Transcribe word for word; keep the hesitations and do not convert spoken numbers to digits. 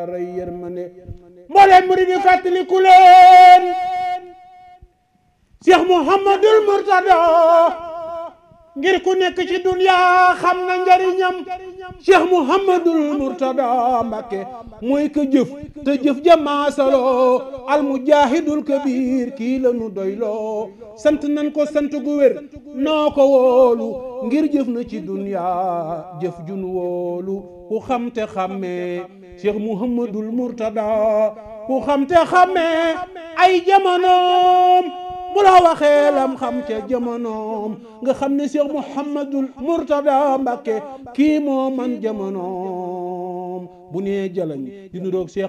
ray yërmande mbooleem murid yi fàttaliku leen Cheikh Mouhamadul Mourtada ngir ku nekk ci dunya xam na njariñam Cheikh Mouhamadul Mourtada Mbacké mooy ko jëf te jëf jamaasaloo al mujahidul kabir kii la nu doyloo sant nan ko sant gu wér noo ko wóolu ngir jëf na ci dunya jëf jun wóolu ku xam te xàmmee Cheikh Mouhamadul Mourtada ku xam te xàmmee ay jamonoom bu la waxee lam xam ca jamonoom nga xam ne Cheikh Mouhamadul Mourtada Mbacké kii moo man jamonoom bu nee jalañ di nuroog Cheikh